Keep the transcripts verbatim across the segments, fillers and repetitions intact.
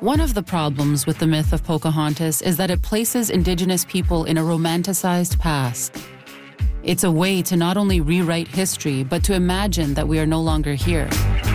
One of the problems with the myth of Pocahontas is that it places Indigenous people in a romanticized past. It's a way to not only rewrite history, but to imagine that we are no longer here.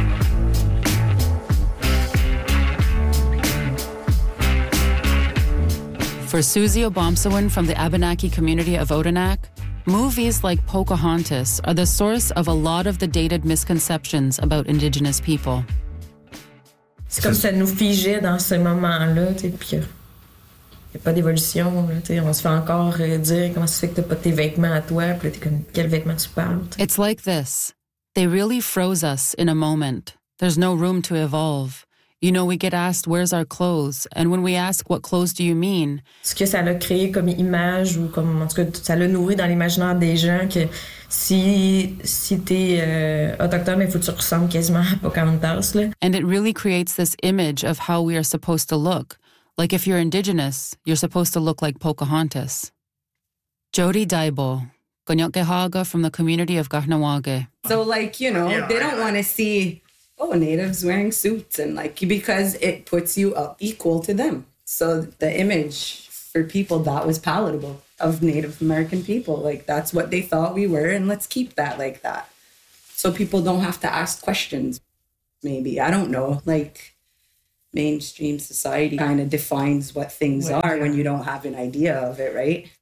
For Susie Obomsawin from the Abenaki community of Odanak, movies like Pocahontas are the source of a lot of the dated misconceptions about Indigenous people. C'est comme ça nous figeait dans ce moment-là, tu sais, puis il n'y a pas d'évolution, là, tu sais, on se fait encore euh, dire comment ça se fait que t'as pas tes vêtements à toi, puis là, t'es comme, quel vêtement tu parles? T'sais. It's like this. They really froze us in a moment. There's no room to evolve. You know, we get asked, where's our clothes? And when we ask, what clothes do you mean? Ce que ça l'a créé comme image, ou comme, en tout cas, ça l'a nourri dans l'imaginaire des gens que si, si t'es euh, autochtone, il faut que tu ressembles quasiment à Pocahontas, là. And it really creates this image of how we are supposed to look. Like if you're Indigenous, you're supposed to look like Pocahontas. Jody Daibo, Gonyokkehaga from the community of Kahnawake. So, like, you know, yeah, they don't want to see, oh, natives wearing suits, and like, because it puts you up equal to them. So the image for people that was palatable of Native American people, like that's what they thought we were, and let's keep that like that. So people don't have to ask questions. Maybe, I don't know, like mainstream society kind of defines what things are when you don't have an idea of it, right?